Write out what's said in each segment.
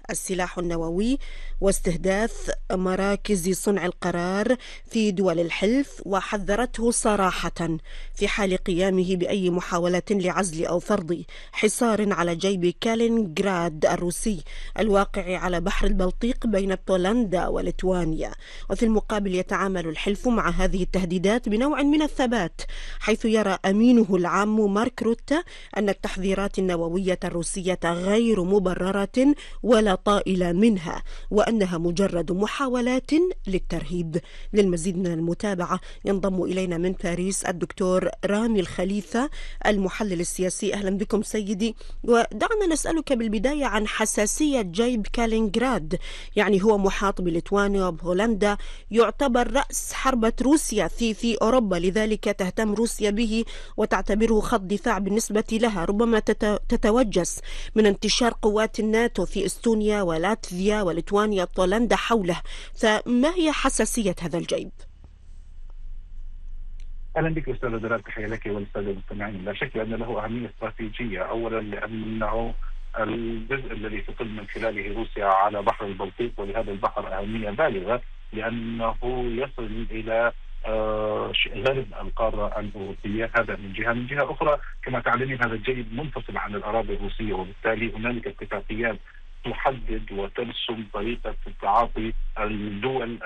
السلاح النووي واستهداف مراكز صنع القرار في دول الحلف، وحذرته صراحة في حال قيامه بأي محاولة لعزل أو فرض حصار على جيب كالينغراد الروسي الواقع على بحر البلطيق بين بولندا وليتوانيا. وفي المقابل يتعامل الحلف مع هذه التهديدات بنوع من الثبات، حيث يرى أمينه العام مارك روتا أن التحذيرات النووية الروسية غير مبررة ولا طائل منها، وأنها مجرد محاولات للترهيب. للمزيد من المتابعة ينضم إلينا من باريس الدكتور رامي الخليفة المحلل السياسي. أهلا بكم سيدي، ودعنا نسألك بالبداية عن حساسية جيب كالينغراد. يعني هو محاط بليتوانيا وبولندا، يعتبر رأس حربة روسيا في أوروبا، لذلك تهتم روسيا به وتعتبره خط دفاع بالنسبة لها، ربما تتوجس من انتشار قوات الناتو في استونيا ولاتفيا وليتوانيا وبولندا حوله. فما هي حساسية هذا الجيب؟ اهلا بك استاذ دلال، تحيه لك وللساده المستمعين. لا شك ان له اهميه استراتيجيه، اولا لانه الجزء الذي تطل من خلاله روسيا على بحر البلطيق، ولهذا البحر اهميه بالغه لانه يصل الى غرب القاره الاوروبيه. هذا من جهه. من جهه اخرى كما تعلمين هذا الجيب منفصل عن الاراضي الروسيه، وبالتالي هنالك اتفاقيات تحدد وترسم طريقه تعاطي الدول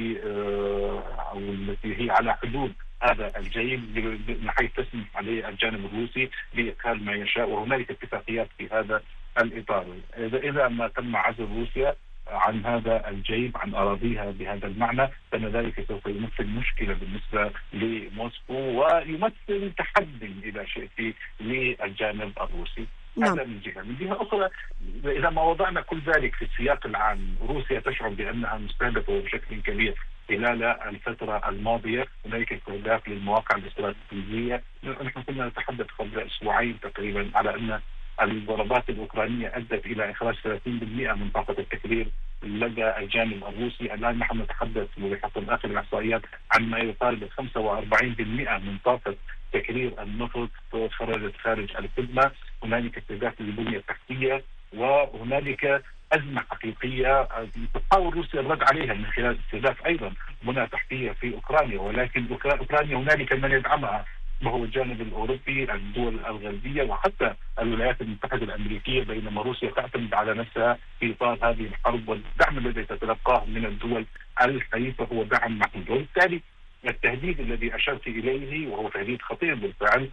التي هي على حدود هذا الجيب، من حيث تسمح عليه الجانب الروسي بإدخال ما يشاء، وهنالك اتفاقيات في هذا الإطار. إذا ما تم عزل روسيا عن هذا الجيب، عن أراضيها بهذا المعنى، فإن ذلك سوف يمثل مشكلة بالنسبة لموسكو ويمثل تحدي إذا شئت للجانب الروسي. نعم. هذا من جهة. من جهة أخرى إذا ما وضعنا كل ذلك في السياق العام، روسيا تشعر بأنها مستهدفة بشكل كبير خلال الفترة الماضية. هناك استهداف للمواقع الاستراتيجية. نحن كنا نتحدث قبل أسبوعين تقريبا على أن الضربات الأوكرانية أدت إلى إخراج 30% من طاقة التكرير لدى الجانب الروسي. الآن نحن نتحدث بحسب آخر الإحصائيات عن ما يقارب 45% من طاقة تكرير النفط خرجت خارج الخدمة. هنالك استهداف للبنية التحتية، وهنالك أزمة حقيقية تحاول روسيا الرد عليها من خلال استهداف أيضا بنى تحتية في أوكرانيا. ولكن أوكرانيا هنالك من يدعمها، وهو الجانب الأوروبي، الدول الغربية، وحتى الولايات المتحدة الأمريكية، بينما روسيا تعتمد على نفسها في إطار هذه الحرب. والدعم الذي تتلقاه من الدول الحليفة هو دعم محدود. وبالتالي التهديد الذي أشرت إليه وهو تهديد خطير بالفعل،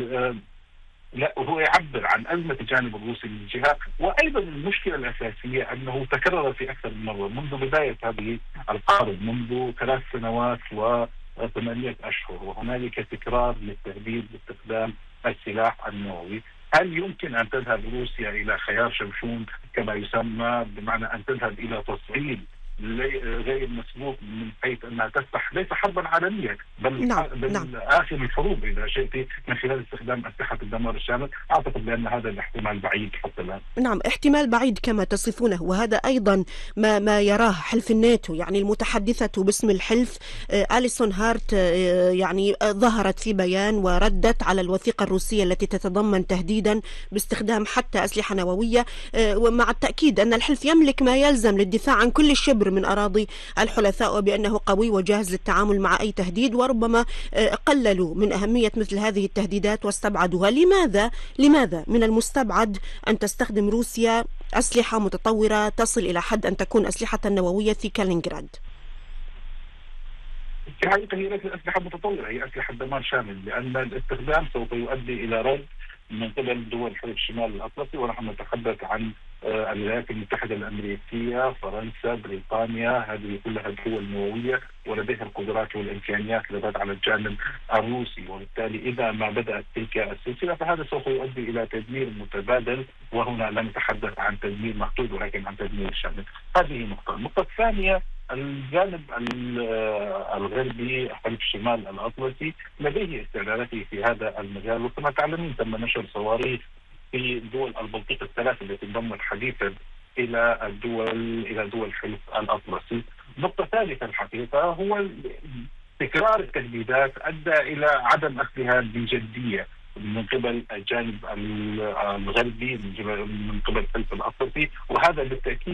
لا هو يعبر عن أزمة الجانب الروسي من جهة، وأيضا المشكلة الأساسية أنه تكرر في أكثر من مرة منذ بداية هذه الحرب، منذ 3 سنوات و8 أشهر، وهنالك تكرار للتهديد باستخدام السلاح النووي. هل يمكن أن تذهب روسيا إلى خيار شمشون كما يسمى، بمعنى أن تذهب إلى تصعيد غير مسبوق من حيث انها تفتح ليس حربا عالميه بل اخر الحروب اذا شئت، من خلال استخدام اسلحه الدمار الشامل؟ اعتقد بان هذا الاحتمال بعيد حتى الان. نعم، احتمال بعيد كما تصفونه، وهذا ايضا ما يراه حلف الناتو. يعني المتحدثه باسم الحلف أليسون هارت يعني ظهرت في بيان وردت على الوثيقه الروسيه التي تتضمن تهديدا باستخدام حتى اسلحه نوويه، ومع التاكيد ان الحلف يملك ما يلزم للدفاع عن كل شبر من أراضي الحلفاء، وبأنه قوي وجاهز للتعامل مع أي تهديد. وربما قللوا من أهمية مثل هذه التهديدات واستبعدوها. لماذا من المستبعد أن تستخدم روسيا أسلحة متطورة تصل إلى حد أن تكون أسلحة نووية في كالينغراد؟ في حقيقة هي ليست أسلحة متطورة، هي أسلحة دمار شامل، لأن الاستخدام سوف يؤدي إلى رد من قبل دول حلف الشمال الأطلسي، ونحن نتحدث عن الولايات المتحدة الأمريكية، فرنسا، بريطانيا. هذه كلها دول نووية ولديها القدرات والإمكانيات للرد على الجانب الروسي. وبالتالي إذا ما بدأت تلك السلسلة فهذا سوف يؤدي إلى تدمير متبادل، وهنا لا نتحدث عن تدمير محدود ولكن عن تدمير شامل. هذه نقطة. النقطة الثانية، الجانب الغربي حلف الشمال الأطلسي لديه استعداداته في هذا المجال، وكما تعلمين تم نشر صواريخ في دول البلطيق الثلاث التي انضمت حديثا الى دول الحلف الاطلسي. نقطة ثالثة الحقيقة هو تكرار التهديدات ادى الى عدم اخذها بجدية من قبل الجانب الغربي، من قبل الحلف الاطلسي، وهذا بالتاكيد